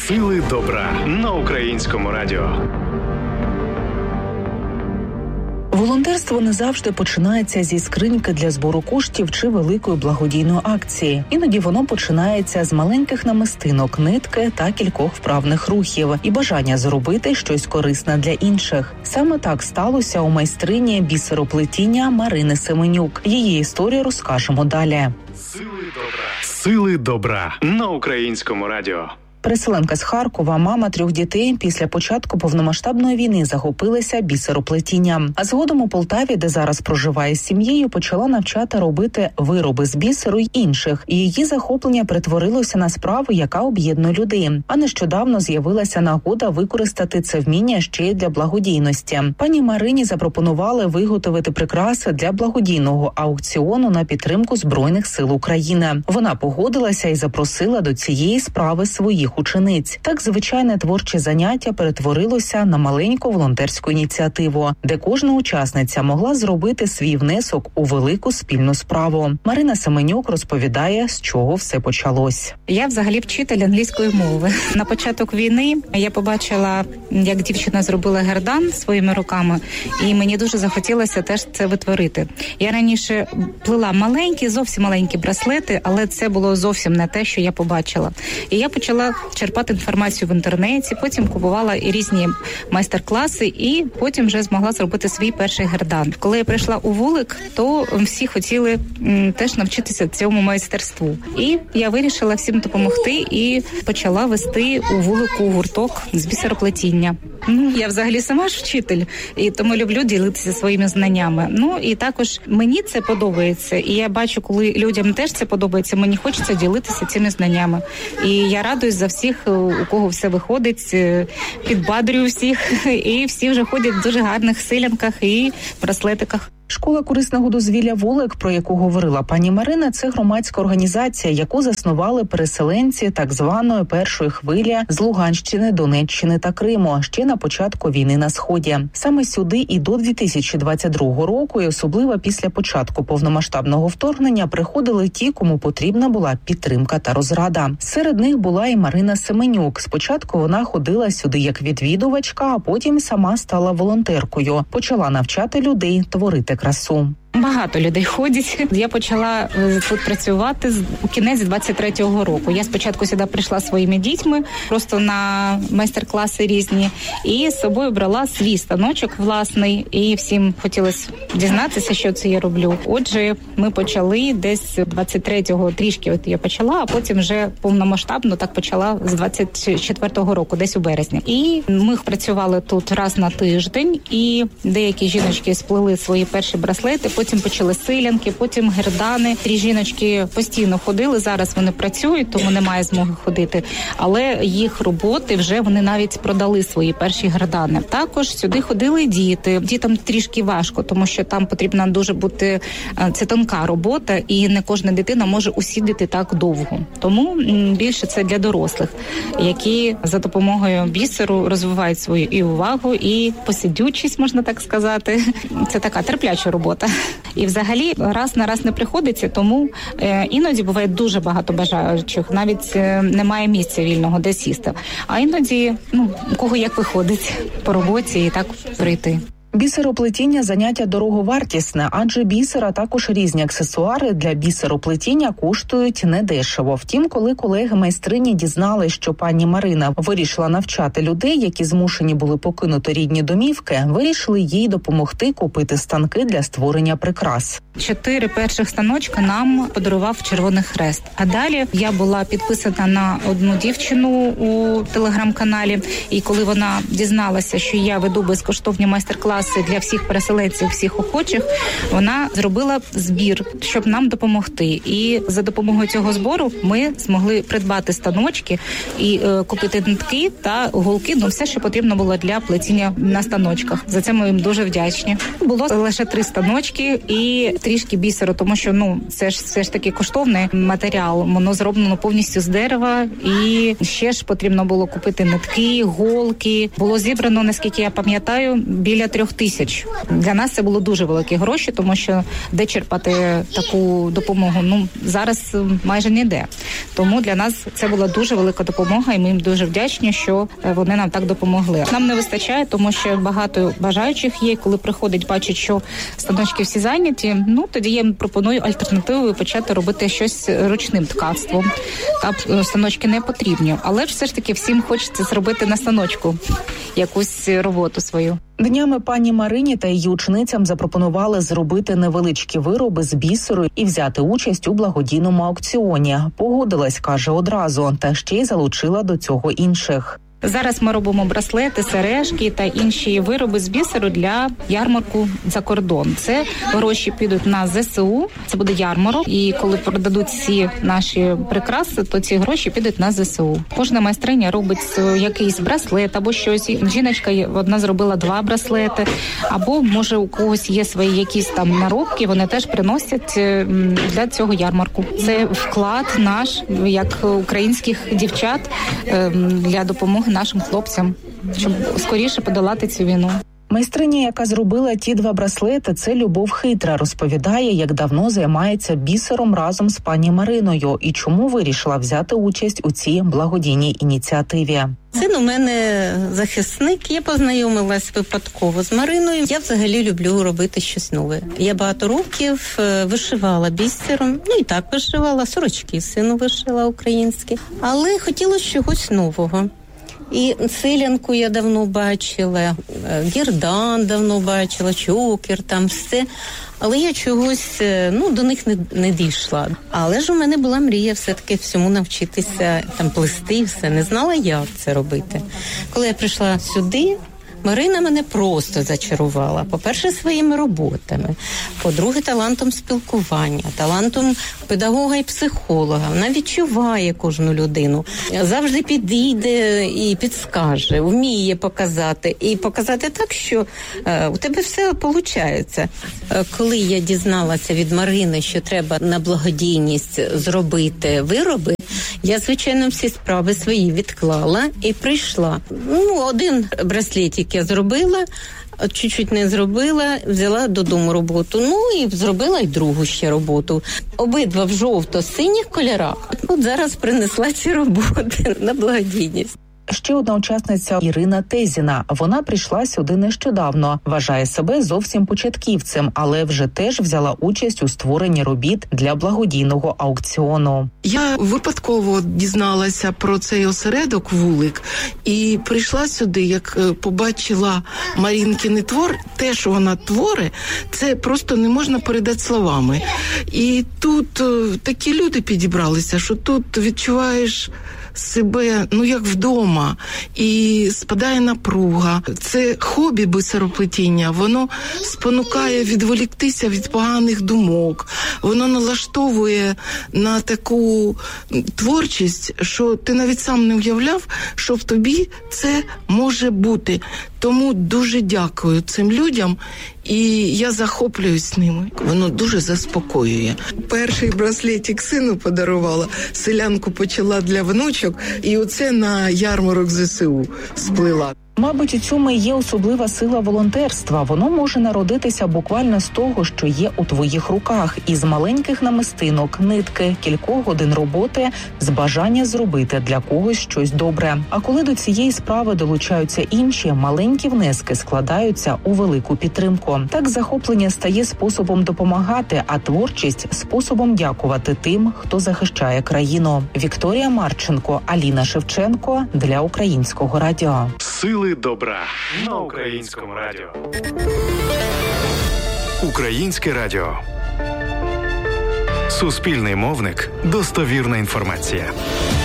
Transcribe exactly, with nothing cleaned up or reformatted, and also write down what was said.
Сили добра на Українському радіо. Волонтерство не завжди починається зі скриньки для збору коштів чи великої благодійної акції. Іноді воно починається з маленьких намистинок, нитки та кількох вправних рухів і бажання зробити щось корисне для інших. Саме так сталося у майстрині бісероплетіння Марини Семенюк. Її історію розкажемо далі. Сили добра. Сили добра на Українському радіо. Переселенка з Харкова, мама трьох дітей, після початку повномасштабної війни захопилася бісероплетінням. А згодом у Полтаві, де зараз проживає з сім'єю, почала навчати робити вироби з бісеру й інших. І її захоплення перетворилося на справу, яка об'єднує людей. А нещодавно з'явилася нагода використати це вміння ще й для благодійності. Пані Марині запропонували виготовити прикраси для благодійного аукціону на підтримку Збройних сил України. Вона погодилася і запросила до цієї справи своїх учениць. Так звичайне творче заняття перетворилося на маленьку волонтерську ініціативу, де кожна учасниця могла зробити свій внесок у велику спільну справу. Марина Семенюк розповідає, з чого все почалось. Я взагалі вчитель англійської мови. На початок війни я побачила, як дівчина зробила гердан своїми руками, і мені дуже захотілося теж це витворити. Я раніше плела маленькі, зовсім маленькі браслети, але це було зовсім не те, що я побачила. І я почала черпати інформацію в інтернеті, потім купувала і різні майстер-класи, і потім вже змогла зробити свій перший гердан. Коли я прийшла у вулик, то всі хотіли м, теж навчитися цьому майстерству. І я вирішила всім допомогти і почала вести у вулику гурток з бісероплетіння. Ну, я взагалі сама ж вчитель, і тому люблю ділитися своїми знаннями. Ну, і також мені це подобається, і я бачу, коли людям теж це подобається, мені хочеться ділитися цими знаннями. І я радуюсь за всіх, у кого все виходить, підбадрюю всіх, і всі вже ходять в дуже гарних силянках і браслетиках. Школа корисного дозвілля «Вулик», про яку говорила пані Марина, це громадська організація, яку заснували переселенці так званої першої хвилі з Луганщини, Донеччини та Криму ще на початку війни на Сході. Саме сюди і до дві тисячі двадцять другого року, і особливо після початку повномасштабного вторгнення, приходили ті, кому потрібна була підтримка та розрада. Серед них була і Марина Семенюк. Спочатку вона ходила сюди як відвідувачка, а потім сама стала волонтеркою. Почала навчати людей творити красу. Багато людей ходять. Я почала тут працювати у кінець двадцять третього року. Я спочатку сюди прийшла своїми дітьми, просто на майстер-класи різні, і з собою брала свій станочок власний, і всім хотілося дізнатися, що це я роблю. Отже, ми почали десь двадцять третього трішки от я почала, а потім вже повномасштабно так почала з двадцять четвертого року, десь у березні. І ми працювали тут раз на тиждень, і деякі жіночки сплели свої перші браслети, потім почали силянки, потім гердани. Три жіночки постійно ходили, зараз вони працюють, тому немає змоги ходити. Але їх роботи вже вони навіть продали свої перші гердани. Також сюди ходили діти. Дітям трішки важко, тому що там потрібно дуже бути, це тонка робота, і не кожна дитина може усідати так довго. Тому більше це для дорослих, які за допомогою бісеру розвивають свою і увагу, і посидючість, можна так сказати. Це така терпляча робота. І взагалі раз на раз не приходиться, тому е, іноді буває дуже багато бажаючих, навіть е, немає місця вільного, де сісти. А іноді, ну, у кого як виходить по роботі і так прийти. Бісероплетіння – заняття дороговартісне, адже бісер, а також різні аксесуари для бісероплетіння коштують недешево. Втім, коли колеги-майстрині дізнали, що пані Марина вирішила навчати людей, які змушені були покинути рідні домівки, вирішили їй допомогти купити станки для створення прикрас. Чотири перших станочка нам подарував Червоний Хрест. А далі я була підписана на одну дівчину у телеграм-каналі, і коли вона дізналася, що я веду безкоштовні майстер-класи для всіх переселенців, всіх охочих, вона зробила збір, щоб нам допомогти. І за допомогою цього збору ми змогли придбати станочки і е, купити нитки та голки, ну все, що потрібно було для плетіння на станочках. За це ми їм дуже вдячні. Було лише три станочки і трішки бісеру, тому що ну це ж все ж таки коштовний матеріал. Воно зроблено повністю з дерева, і ще ж потрібно було купити нитки, голки. Було зібрано, наскільки я пам'ятаю, біля трьох тисяч. Для нас це було дуже великі гроші, тому що де черпати таку допомогу, ну, зараз майже ніде. Тому для нас це була дуже велика допомога, і ми їм дуже вдячні, що вони нам так допомогли. Нам не вистачає, тому що багато бажаючих є, коли приходять, бачать, що станочки всі зайняті, ну, тоді я їм пропоную альтернативу і почати робити щось ручним ткацтвом. Та станочки не потрібні, але ж все ж таки всім хочеться зробити на станочку якусь роботу свою. Днями пані Марині та її ученицям запропонували зробити невеличкі вироби з бісеру і взяти участь у благодійному аукціоні. Погодилась, каже, одразу, та ще й залучила до цього інших. Зараз ми робимо браслети, сережки та інші вироби з бісеру для ярмарку за кордон. Це гроші підуть на зе се у, це буде ярмарок, і коли продадуть всі наші прикраси, то ці гроші підуть на зе се у. Кожна майстриня робить якийсь браслет або щось. Жіночка одна зробила два браслети, або, може, у когось є свої якісь там наробки, вони теж приносять для цього ярмарку. Це вклад наш, як українських дівчат, для допомоги нашим хлопцям, щоб скоріше подолати цю війну. Майстриня, яка зробила ті два браслети, це Любов Хитра, розповідає, як давно займається бісером разом з пані Мариною і чому вирішила взяти участь у цій благодійній ініціативі. Син у мене захисник, я познайомилась випадково з Мариною. Я взагалі люблю робити щось нове. Я багато років вишивала бісером, ну і так вишивала, сорочки сину вишила українські, але хотілося чогось нового. І селянку я давно бачила, гердан давно бачила, чокер, там все. Але я чогось, ну, до них не, не дійшла. Але ж у мене була мрія все-таки всьому навчитися, там, плести і все. Не знала, як це робити. Коли я прийшла сюди, Марина мене просто зачарувала. По-перше, своїми роботами. По-друге, талантом спілкування, талантом педагога і психолога. Вона відчуває кожну людину. Завжди підійде і підскаже, вміє показати. І показати так, що е, у тебе все виходить. Е, коли я дізналася від Марини, що треба на благодійність зробити вироби, я, звичайно, всі справи свої відклала і прийшла. Ну, один браслетик я зробила, чуть-чуть не зробила, взяла додому роботу. Ну, і зробила й другу ще роботу. Обидва в жовто-синіх кольорах. От зараз принесла ці роботи на благодійність. Ще одна учасниця Ірина Тезіна. Вона прийшла сюди нещодавно. Вважає себе зовсім початківцем, але вже теж взяла участь у створенні робіт для благодійного аукціону. Я випадково дізналася про цей осередок «Вулик» і прийшла сюди, як побачила Марінкин твор. Те, що вона творить, це просто не можна передати словами. І тут такі люди підібралися, що тут відчуваєш себе, ну, як вдома, і спадає напруга. Це хобі бисероплетіння, воно спонукає відволіктися від поганих думок, воно налаштовує на таку творчість, що ти навіть сам не уявляв, що в тобі це може бути. Тому дуже дякую цим людям, і я захоплююсь ними. Воно дуже заспокоює. Перший браслетик сину подарувала, селянку почала для внучок, і оце на ярмарок зе се у сплила. Мабуть, у цьому і є особлива сила волонтерства. Воно може народитися буквально з того, що є у твоїх руках. Із маленьких намистинок, нитки, кількох годин роботи, з бажання зробити для когось щось добре. А коли до цієї справи долучаються інші, маленькі внески складаються у велику підтримку. Так захоплення стає способом допомагати, а творчість – способом дякувати тим, хто захищає країну. Вікторія Марченко, Аліна Шевченко для Українського радіо. Сили добра на Українському радіо. Українське радіо. Суспільний мовник. Достовірна інформація.